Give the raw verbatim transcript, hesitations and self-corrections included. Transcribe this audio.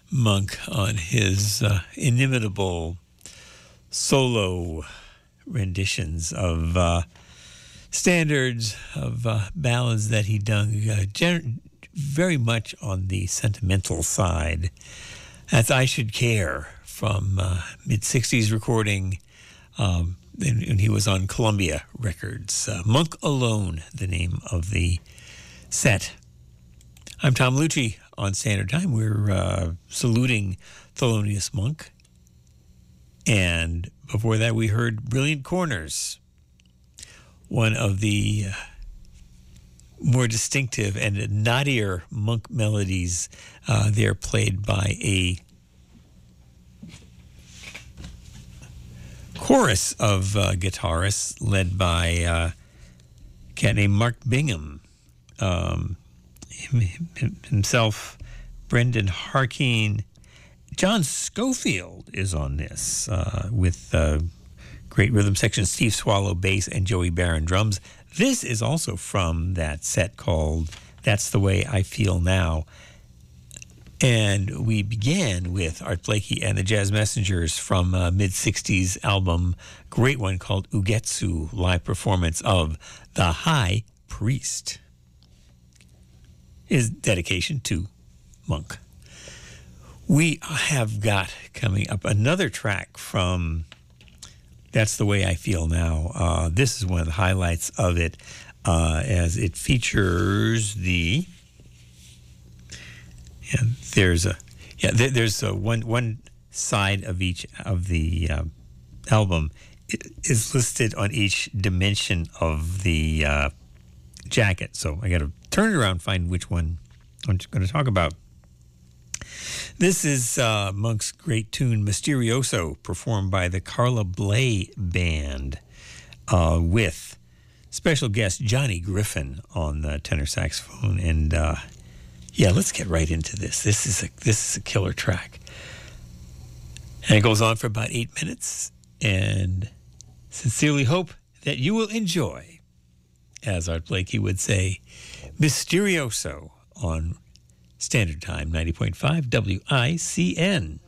Monk on his uh, inimitable solo renditions of uh, standards, of uh, ballads that he done uh, gen- very much on the sentimental side. That's I Should Care from uh, mid-sixties recording, um, and, and he was on Columbia Records. Uh, Monk Alone, the name of the set. I'm Tom Lucci on Standard Time. We're uh, saluting Thelonious Monk. And before that, we heard Brilliant Corners, one of the uh, more distinctive and naughtier Monk melodies. Uh, they're played by a chorus of uh, guitarists led by uh, a cat named Mark Bingham. Um, himself, Brendan Harkeen, John Schofield is on this uh, with uh, great rhythm section, Steve Swallow bass, and Joey Barron drums. This is also from that set called That's the Way I Feel Now. And we began with Art Blakey and the Jazz Messengers from a mid-sixties album, great one called Ugetsu, live performance of The High Priest. His dedication to Monk. We have got coming up another track from That's the Way I Feel Now. Uh, this is one of the highlights of it, uh, as it features the. Yeah, there's a yeah. There, there's a one one side of each of the uh, album is listed on each dimension of the uh, jacket. So I got to turn it around and find which one I'm going to talk about. This is uh, Monk's great tune Mysterioso, performed by the Carla Bley Band, uh, with special guest Johnny Griffin on the tenor saxophone. And uh, yeah, let's get right into this. This is a this is a killer track, and it goes on for about eight minutes. And sincerely hope that you will enjoy, as Art Blakey would say, Mysterioso on Standard Time ninety point five W I C N.